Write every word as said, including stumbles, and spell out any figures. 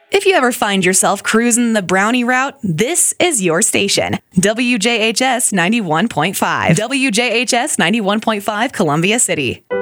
If you ever find yourself cruising the Brownie route, this is your station. W J H S ninety-one point five. W J H S ninety-one point five, Columbia City.